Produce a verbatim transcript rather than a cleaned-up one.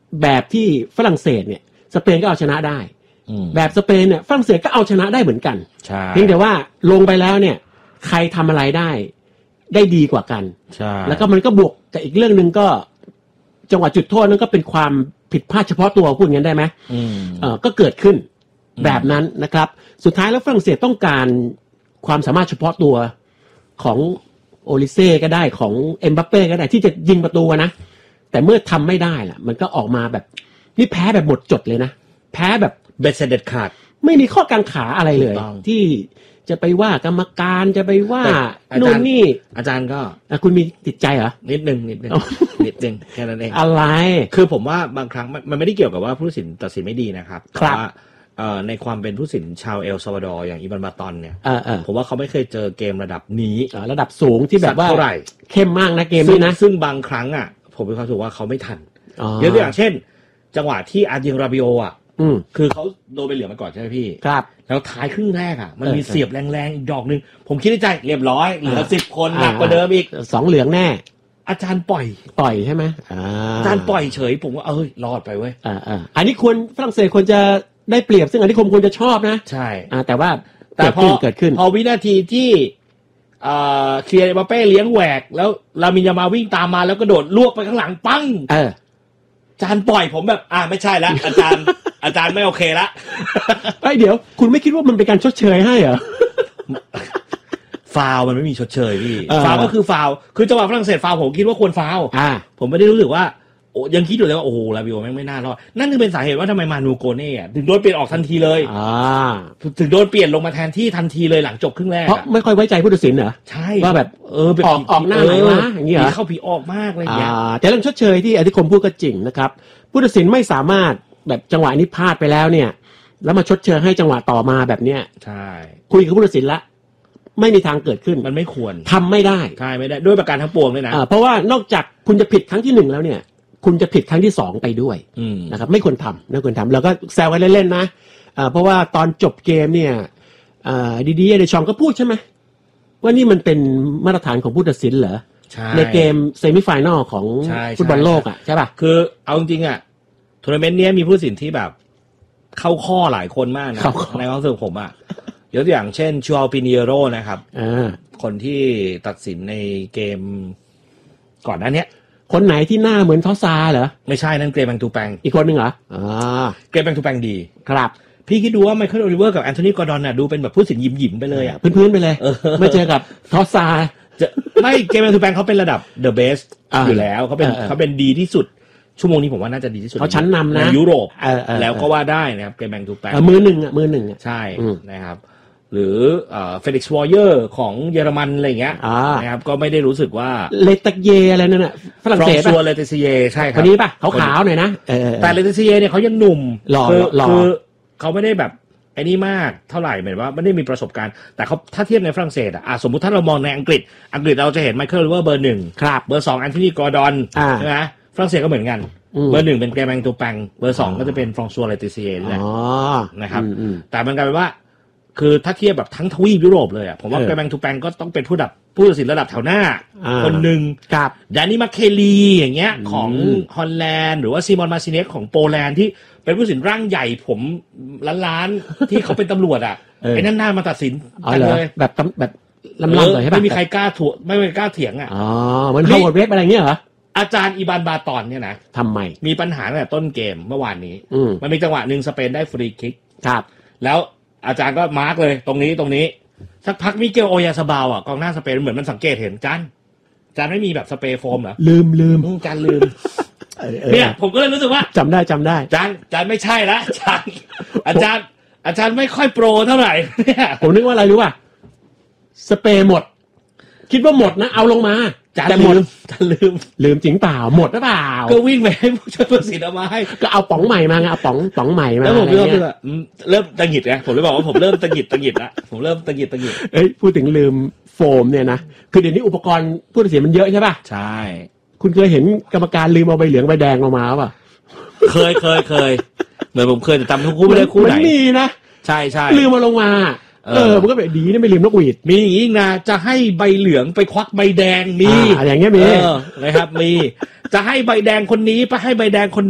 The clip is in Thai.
แบบที่ฝรั่งเศสเนี่ยสเปนก็เอาชนะได้แบบสเปนเนี่ยฝรั่งเศสก็เอาชนะได้เหมือนกันเพียงแต่ว่าลงไปแล้วเนี่ยใครทำอะไรได้ได้ดีกว่ากันแล้วก็มันก็บวกกับอีกเรื่องนึงก็จังหวะจุดโทษนั้นก็เป็นความผิดพลาดเฉพาะตัวพูดงั้นได้ไหมเออก็เกิดขึ้นแบบนั้นนะครับสุดท้ายแล้วฝรั่งเศสต้องการความสามารถเฉพาะตัวของโอลิเซ่ก็ได้ของเอ็มบัปเป้ก็ได้ที่จะยิงประตูนะแต่เมื่อทำไม่ได้ล่ะมันก็ออกมาแบบนี่แพ้แบบหมดจดเลยนะแพ้แบบเบ็ดเสร็จเด็ดขาดไม่มีข้อกังขาอะไรเลยที่จะไปว่ากรรมการจะไปว่าโน่นนี่อาจารย์ก็คุณมีติดใจเหรอนิดนึงนิดนึงนิดนึงแค่นั้นเองอะไรคือผมว่าบางครั้งมันไม่ได้เกี่ยวกับว่าผู้ตัดสินตัดสินไม่ดีนะครับแต่ว่าในความเป็นผู้ตัดสินชาวเอลซัลวาดอร์อย่างอีวานบาตอนเนี่ยผมว่าเขาไม่เคยเจอเกมระดับนี้ระดับสูงที่แบบว่าเข้มมากนะเกมนี้นะซึ่งบางครั้งอ่ะผมมีความรู้สึกว่าเขาไม่ทันยกตัวอย่างเช่นจังหวะที่อาร์เจนราบิโออ่ะคือเขาโดนไปเหลืองมาก่อนใช่ไหมพี่ครับแล้วท้ายครึ่งแรกอ่ะมันมีเสียบแรงๆอีกดอกนึงผมคิดในใจเรียบร้อยเหลือสิบคนหนักกว่าเดิมอีกสองเหลืองแน่อาจารย์ปล่อยปล่อยใช่ไหมอาจารย์ปล่อยเฉยผมว่าเอ้ยรอดไปเว้ยอ่าอ่าอันนี้ควรฝรั่งเศสควรจะได้เปรียบซึ่งอันนี้คงควรจะชอบนะใช่อ่าแต่ว่าแต่พอเกิดขึ้นพอวินาทีที่อ่าเคลียร์เอ็มบัปเป้เลี้ยงแหวกแล้วลามินยามาวิ่งตามมาแล้วก็โดดลวกไปข้างหลังปั้งเอออาจารย์ปล่อยผมแบบอ่าไม่ใช่แล้วอาจารย์อาจารย์ไม่โอเคละไอ้เดี๋ยวคุณไม่คิดว่ามันเป็นการชดเชยให้เหรอฟาวมันไม่มีชดเชยพี่ฟาวก็คือฟาวคือจังหวะฝรั่งเศสฟาวผมคิดว่าควรฟาวผมไม่ได้รู้สึกว่าโอ้ยังคิดอยู่เลยว่าโอ้โหลาบิโอแม่งไม่น่ารอดนั่นคือเป็นสาเหตุว่าทำไมมานูโกเน่ถึงโดนเปลี่ยนออกทันทีเลยถึงโดนเปลี่ยนลงมาแทนที่ทันทีเลยหลังจบครึ่งแรกเพราะไม่ค่อยไว้ใจผู้ตัดสินเหรอใช่ว่าแบบเออออกออกหน้าไหนวะอย่างเงี้ยเข้าผีออกมากเลยเนี่ยแต่เรื่องชดเชยที่อธิคมพูดก็จริงนะครับผู้ตัดสินไม่สามารถแบบจังหวะนี้พลาดไปแล้วเนี่ยแล้วมาชดเชยให้จังหวะต่อมาแบบเนี้ยใช่คุยกับผู้ตัดสินละไม่มีทางเกิดขึ้นมันไม่ควรทำไม่ได้ใช่ไม่ได้ด้วยประการทั้งปวงเลยนะเพราะว่านอกจากคุณจะผิดครั้งที่หนึ่งแล้วเนี่ยคุณจะผิดครั้งที่สองไปด้วยนะครับไม่ควรทำไม่ควรทำแล้วก็แซวกันเล่นๆนะเพราะว่าตอนจบเกมเนี่ยดีดีเดชองก็พูดใช่ไหมว่านี่มันเป็นมาตรฐานของผู้ตัดสินเหรอในเกมเซมิไฟแนลของฟุตบอลโลกอ่ะใช่ป่ะคือเอาจริงๆอ่ะทัวร์นาเมนต์นี้มีผู้ตัดสินที่แบบเข้าข้อหลายคนมากนะในความรู้สึกผมอ่ะยกตัวอย่างเช่นชูอัลปิเนโรนะครับคนที่ตัดสินในเกมก่อนหน้านี้คนไหนที่หน้าเหมือนทอซาเหรอไม่ใช่นั่นเกรแบงตูแปงอีกคนนึงเหรออ่าเกรแบงตูแปงดีครับพี่คิดดูว่าไมเคิลโอลิเวอร์กับแอนโทนีกอร์ดอนน่ะดูเป็นแบบผู้ตัดสินหยิมๆไปเลยอ่ะพื้นๆไปเลยไม่เจอกับทอซาจะไม่เกรแบงตูแปงเขาเป็นระดับเดอะเบสอยู่แล้วเขาเป็นเขาเป็นดีที่สุดชั่วโมงนี้ผมว่าน่าจะดีที่สุดเขาชั้นนำนะในยุโรปแล้วก็ว่าได้นะครับเกรแบงตูแปงมือหนึ่งอ่ะมือหนึ่งอ่ะใช่นะครับหรือเฟลิกซ์วอร์เยอร์ของเยอรมันอะไรเงี้ยนะครับก็ไม่ได้รู้สึกว่าเลตเยอะไรนั่นน่ะฝรั่งเศสป่ะเลตเยใช่ครับคนนี้ป่ะขาวๆหน่อยนะแต่เลตเยเนี่ยเขายังหนุ่มหล่อหล่อคือเขาไม่ได้แบบไอ้นี่มากเท่าไหร่หมายว่าไม่ได้มีประสบการณ์แต่เขาถ้าเทียบในฝรั่งเศสอ่ะสมมุติถ้าเรามองในอังกฤษอังกฤษเราจะเห็นไมเคิลโอลิเวอร์เบอร์หนึ่งเบอร์สองแอนโทนีกอร์ดอนใช่ไหมฝรั่งเศสก็เหมือนกันเบอร์หนึ่งเป็นเกรแบงตูแปงเบอร์สองก็จะเป็นฟรองซัวเลตเยนี่แหละนะครับแต่มันกลายเป็นว่าคือถ้าเทียบแบบทั้งทวีปยุโรปเลยอ่ะผมว่าเกรแบงตูแปงก็ต้องเป็นผู้ดับผู้ตัดสินระดับแถวหน้าคนหนึ่งกับดานิมาเคลีอย่างเงี้ยของฮอลแลนด์หรือว่าซีมอนมาซิเนสของโปแลนด์ที่เป็นผู้ตัดสินร่างใหญ่ผมล้านๆที่เขาเป็นตำรวจอ่ะไอ้นั่นหน้ามาตัดสินเลยแบบแบบลำๆเลยใช่ป่ะไม่มีใครกล้าถูกไม่มีใครกล้าเถียงอ่ะอ๋อเหมือนฮาวเวิร์ดเวฟอะไรเงี้ยเหรออาจารย์อีบานบาตอนเนี่ยนะทำไมมีปัญหาตั้งแต่ต้นเกมเมื่อวานนี้มันมีจังหวะหนึ่งสเปนได้ฟรีคิกครับแล้วอาจารย์ก็มาร์กเลยตรงนี้ตรงนี้สักพักมิเกลโอยาซาบาวอ่ะกองหน้าสเปนเหมือนมันสังเกตเห็นจันจันไม่มีแบบสเปรย์โฟมเหรอลืมลืมจันลืมเนี่ยผมก็เลยรู้สึกว่าจำได้จำได้จันจันไม่ใช่ละจันอาจารย์อาจารย์ไม่ค่อยโปรเท่าไหร่เนี่ยผมนึกว่าอะไรรู้ป่ะสเปรย์หมดคิดว่าหมดนะเอาลงมาแต่หมดจันลืมลืมจริงเปล่าหมดหรือเปล่าก็วิ่งไปให้ผู้ช่วยผู้ตัดสินเอามาให้ก็เอาป๋องใหม่มาไงเอาป๋องป๋องใหม่มาแล้วผมเริ่มเริ่มตังหิดไงผมเลยบอกว่าผมเริ่มตังหิดตังหิดละผมเริ่มตังหิดตังหิดเอ้ยพูดถึงลืมโฟมเนี่ยนะคือเดี๋ยวนี้อุปกรณ์ผู้ตัดสินมันเยอะใช่ป่ะใช่คุณเคยเห็นกรรมการลืมเอาใบเหลืองใบแดงออกมาป่ะเคยเคยเคยเหมือนผมเคยแต่จำทุกคู่ไม่ได้คู่ไหนมันมีนะใช่ใช่ลืมมาลงมาเออมันก็แบบดีนะไม่ลืมนกหวีดมีอย่างนี้นะจะให้ใบเหลืองไปควักใบแดงมีอย่างเงี้ยมีนะครับมีจะให้ใบแดงคนนี้ไปให้ใบแดงคน